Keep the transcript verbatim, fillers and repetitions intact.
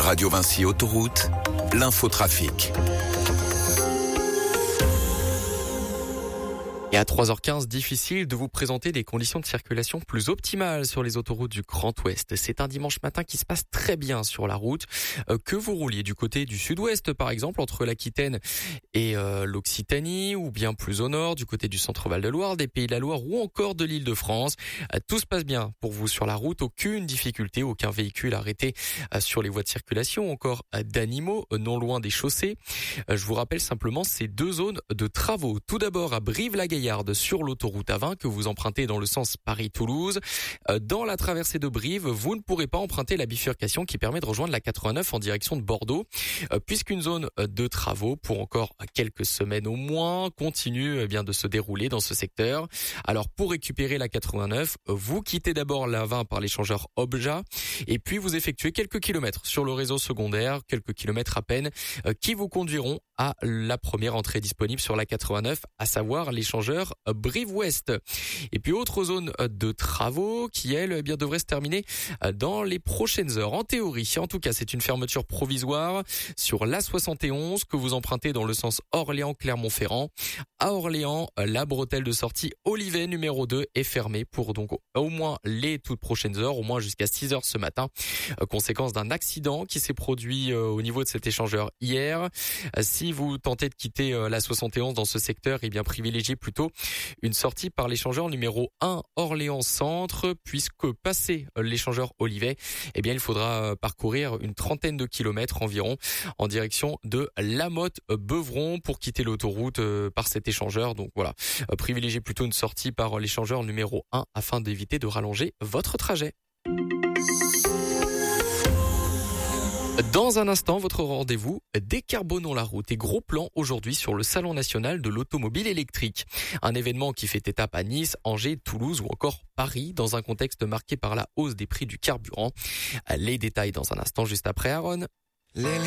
Radio Vinci Autoroute, l'infotrafic. Et à trois heures quinze, difficile de vous présenter des conditions de circulation plus optimales sur les autoroutes du Grand Ouest. C'est un dimanche matin qui se passe très bien sur la route. Euh, que vous rouliez du côté du sud-ouest, par exemple, entre l'Aquitaine et euh, l'Occitanie, ou bien plus au nord, du côté du centre-Val de Loire, des Pays de la Loire ou encore de l'Île-de-France. Euh, tout se passe bien pour vous sur la route. Aucune difficulté, aucun véhicule arrêté euh, sur les voies de circulation, encore euh, d'animaux euh, non loin des chaussées. Euh, je vous rappelle simplement ces deux zones de travaux. Tout d'abord à Brive-la-Gaillarde, sur l'autoroute A vingt que vous empruntez dans le sens Paris-Toulouse. Dans la traversée de Brive, vous ne pourrez pas emprunter la bifurcation qui permet de rejoindre la quatre-vingt-neuf en direction de Bordeaux, puisqu'une zone de travaux pour encore quelques semaines au moins continue eh bien de se dérouler dans ce secteur. Alors pour récupérer la quatre-vingt-neuf, vous quittez d'abord l'A vingt par l'échangeur Obja et puis vous effectuez quelques kilomètres sur le réseau secondaire, quelques kilomètres à peine, qui vous conduiront à la première entrée disponible sur la quatre-vingt-neuf, à savoir l'échangeur Brive-Ouest. Et puis autre zone de travaux qui, elle, eh bien, devrait se terminer dans les prochaines heures. En théorie, en tout cas, c'est une fermeture provisoire sur l'A soixante et onze que vous empruntez dans le sens Orléans-Clermont-Ferrand. À Orléans, la bretelle de sortie Olivet numéro deux est fermée pour donc au moins les toutes prochaines heures, au moins jusqu'à six heures ce matin. Conséquence d'un accident qui s'est produit au niveau de cet échangeur hier. Si vous tentez de quitter l'A soixante et onze dans ce secteur, eh bien privilégiez plutôt une sortie par l'échangeur numéro un Orléans Centre, puisque passé l'échangeur Olivet, eh bien il faudra parcourir une trentaine de kilomètres environ en direction de La Motte-Beuvron pour quitter l'autoroute par cet échangeur. Donc voilà, privilégiez plutôt une sortie par l'échangeur numéro un afin d'éviter de rallonger votre trajet. Dans un instant, votre rendez-vous, décarbonons la route et gros plan aujourd'hui sur le Salon national de l'automobile électrique. Un événement qui fait étape à Nice, Angers, Toulouse ou encore Paris dans un contexte marqué par la hausse des prix du carburant. Les détails dans un instant juste après Aaron.